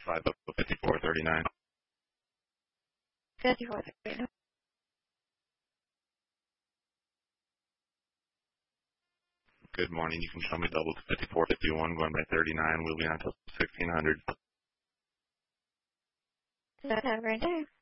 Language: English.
5 up to 5439. 5439. Good morning. You can show me double to 5451 going by 39. We'll be on until 1600. Does that have right there?